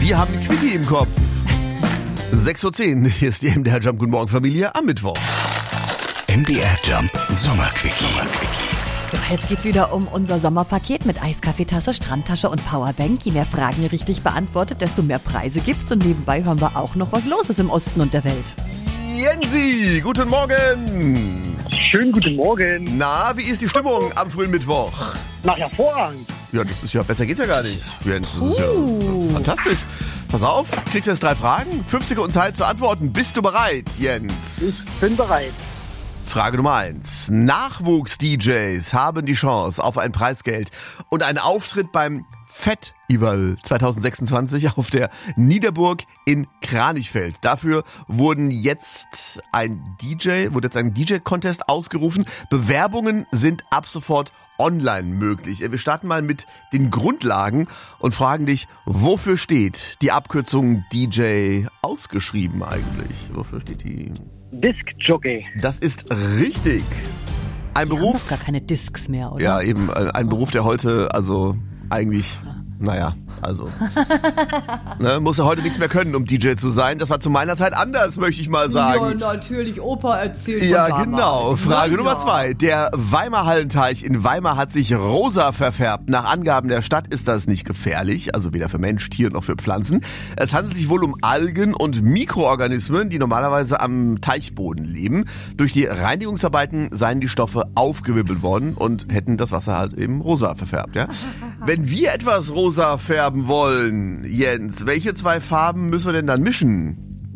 Wir haben die Quickie im Kopf. 6:10 Uhr, hier ist die MDR Jump. Guten Morgen, Familie, am Mittwoch. MDR Jump Sommerquickie. Doch jetzt geht's wieder um unser Sommerpaket mit Eiskaffeetasse, Strandtasche und Powerbank. Je mehr Fragen ihr richtig beantwortet, desto mehr Preise gibt's. Und nebenbei hören wir auch noch, was los ist im Osten und der Welt. Jensi, guten Morgen. Schönen guten Morgen. Na, wie ist die Stimmung am frühen Mittwoch? Na, hervorragend. Ja, das ist ja, besser geht's ja gar nicht, Jens. Das ist ja fantastisch. Pass auf, kriegst jetzt 3 Fragen, 5 Sekunden Zeit zu antworten. Bist du bereit, Jens? Ich bin bereit. Frage Nummer 1. Nachwuchs-DJs haben die Chance auf ein Preisgeld und einen Auftritt beim Festival 2026 auf der Niederburg in Kranichfeld. Dafür wurde jetzt ein DJ-Contest ausgerufen. Bewerbungen sind ab sofort online möglich. Wir starten mal mit den Grundlagen und fragen dich, wofür steht die Abkürzung DJ ausgeschrieben eigentlich? Wofür steht die? Disc-Jockey. Das ist richtig. Ein Wir haben Beruf. doch gar keine Discs mehr, oder? Ja, eben ein Beruf, der heute, also eigentlich, naja, also muss ja heute nichts mehr können, um DJ zu sein. Das war zu meiner Zeit anders, möchte ich mal sagen. Ja, natürlich, Opa erzählt Ja, von damals. genau. Frage Na Nummer ja. 2. Der Weimer Hallenteich in Weimar hat sich rosa verfärbt. Nach Angaben der Stadt ist das nicht gefährlich, also weder für Mensch, Tier noch für Pflanzen. Es handelt sich wohl um Algen und Mikroorganismen, die normalerweise am Teichboden leben. Durch die Reinigungsarbeiten seien die Stoffe aufgewirbelt worden und hätten das Wasser halt eben rosa verfärbt. Ja? Wenn wir etwas rosa färben wollen, Jens, welche 2 Farben müssen wir denn dann mischen?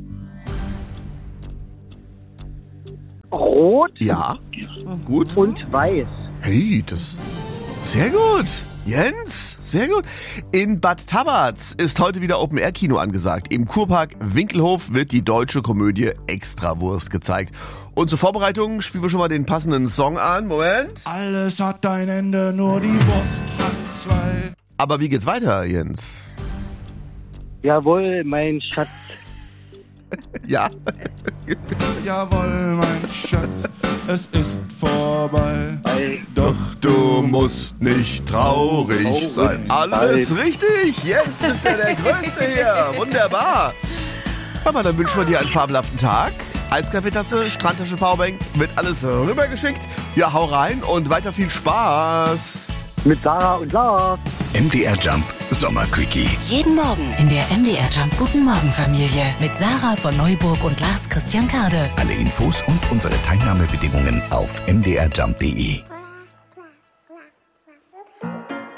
Rot Ja, gut. und weiß. Hey, das sehr gut. Jens, sehr gut. In Bad Tabatz ist heute wieder Open-Air-Kino angesagt. Im Kurpark Winkelhof wird die deutsche Komödie Extrawurst gezeigt. Und zur Vorbereitung spielen wir schon mal den passenden Song an. Moment. Alles hat ein Ende, nur die Wurst hat 2. Aber wie geht's weiter, Jens? Jawohl, mein Schatz. Ja. Jawohl, mein Schatz, es ist vorbei. Doch du musst nicht traurig sein. Alles richtig. Jens, du bist ja der Größte hier. Wunderbar. Aber dann wünschen wir dir einen fabelhaften Tag. Eiskaffeetasse, Strandtasche, Powerbank, wird alles rübergeschickt. Ja, hau rein und weiter viel Spaß. Mit Sarah und Lars. MDR Jump Sommerquickie. Jeden Morgen in der MDR Jump Guten Morgen Familie mit Sarah von Neuburg und Lars Christian Kade. Alle Infos und unsere Teilnahmebedingungen auf mdrjump.de.